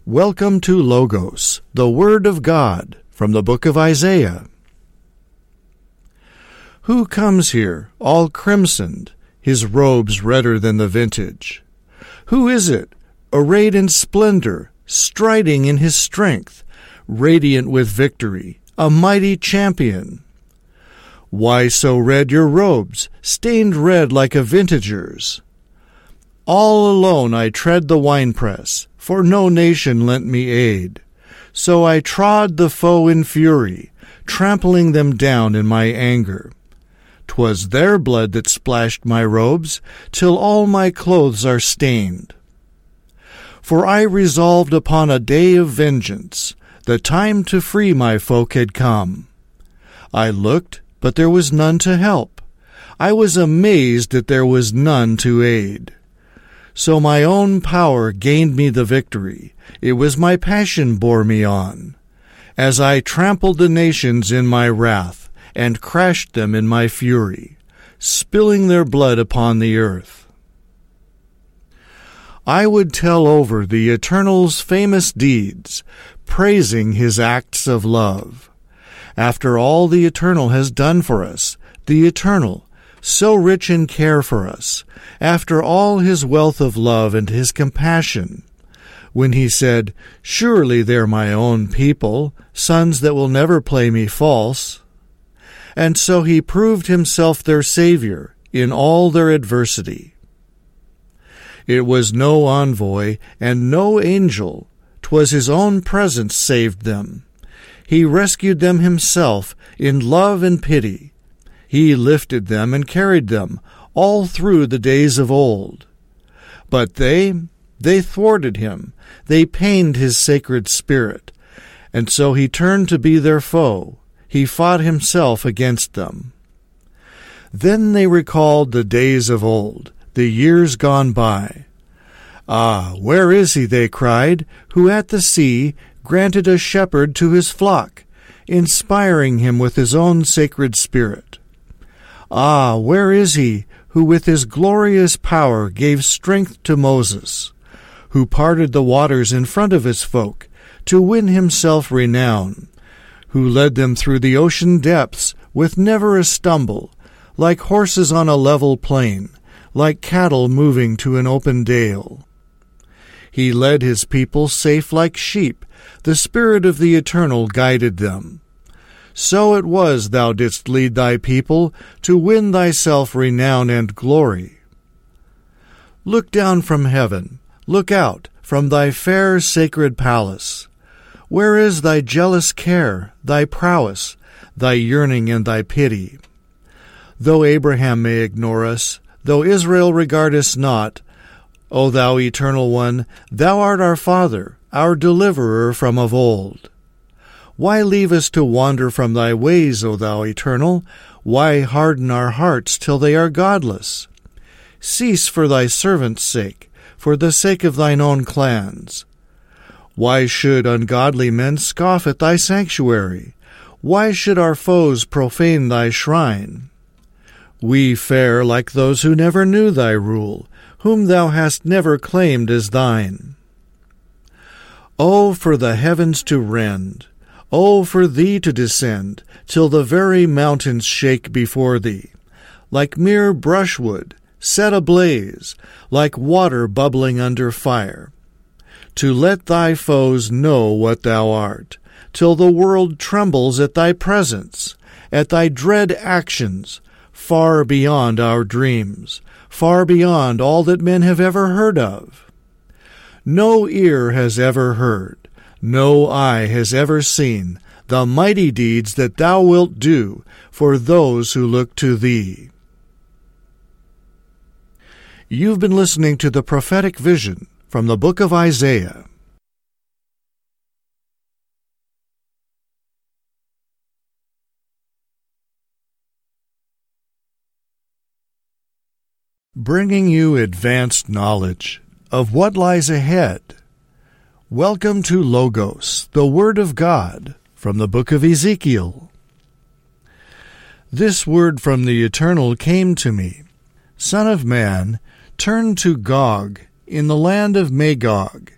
Welcome to Logos, the Word of God, from the book of Isaiah. Who comes here, all crimsoned, his robes redder than the vintage? Who is it, arrayed in splendor, striding in his strength, radiant with victory, a mighty champion? Why so red your robes, stained red like a vintager's? All alone I tread the winepress, for no nation lent me aid. So I trod the foe in fury, trampling them down in my anger. 'Twas their blood that splashed my robes, till all my clothes are stained. For I resolved upon a day of vengeance, the time to free my folk had come. I looked, but there was none to help. I was amazed that there was none to aid. So my own power gained me the victory. It was my passion bore me on, as I trampled the nations in my wrath, and crashed them in my fury, spilling their blood upon the earth. I would tell over the Eternal's famous deeds, praising his acts of love. After all the Eternal has done for us, the Eternal, so rich in care for us, after all his wealth of love and his compassion, when he said, "Surely they're my own people, sons that will never play me false." And so he proved himself their Savior in all their adversity. It was no envoy and no angel, 'twas his own presence saved them. He rescued them himself in love and pity. He lifted them and carried them all through the days of old. But they thwarted him. They pained his sacred spirit. And so he turned to be their foe. He fought himself against them. Then they recalled the days of old, the years gone by. "Ah, where is he," they cried, "who at the sea granted a shepherd to his flock, inspiring him with his own sacred spirit? Ah, where is he who with his glorious power gave strength to Moses, who parted the waters in front of his folk to win himself renown, who led them through the ocean depths with never a stumble, like horses on a level plain, like cattle moving to an open dale? He led his people safe like sheep. The Spirit of the Eternal guided them. So it was thou didst lead thy people to win thyself renown and glory. Look down from heaven, look out from thy fair sacred palace. Where is thy jealous care, thy prowess, thy yearning and thy pity? Though Abraham may ignore us, though Israel regard us not, O thou Eternal One, thou art our Father, our deliverer from of old. Why leave us to wander from thy ways, O thou Eternal? Why harden our hearts till they are godless? Cease for thy servants' sake, for the sake of thine own clans. Why should ungodly men scoff at thy sanctuary? Why should our foes profane thy shrine? We fare like those who never knew thy rule, whom thou hast never claimed as thine. O for the heavens to rend! O for thee to descend, till the very mountains shake before thee, like mere brushwood, set ablaze, like water bubbling under fire, to let thy foes know what thou art, till the world trembles at thy presence, at thy dread actions, far beyond our dreams, far beyond all that men have ever heard of. No ear has ever heard, no eye has ever seen the mighty deeds that thou wilt do for those who look to thee. You've been listening to the prophetic vision from the book of Isaiah. Bringing you advanced knowledge of what lies ahead. Welcome to Logos, the Word of God, from the book of Ezekiel. This word from the Eternal came to me. Son of man, turn to Gog in the land of Magog,